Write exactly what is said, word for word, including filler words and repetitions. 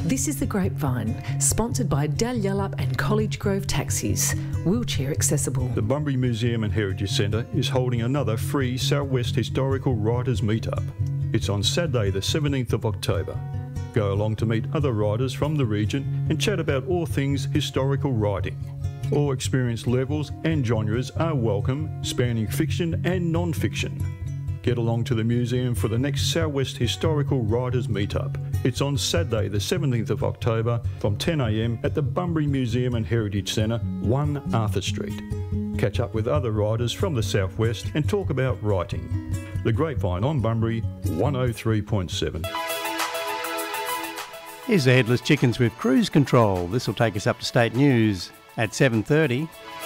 This is The Grapevine, sponsored by Dalyellup and College Grove Taxis, wheelchair accessible. The Bunbury Museum and Heritage Centre is holding another free South West Historical Writers Meetup. It's on Saturday the seventeenth of October. Go along to meet other writers from the region and chat about all things historical writing. All experience levels and genres are welcome, spanning fiction and non-fiction. Get along to the museum for the next South West Historical Writers Meetup. It's on Saturday the seventeenth of October from ten a m at the Bunbury Museum and Heritage Centre, one Arthur Street. Catch up with other writers from the South West and talk about writing. The Grapevine on Bunbury, one oh three point seven. Here's the Headless Chickens with Cruise Control. This will take us up to state news at seven thirty.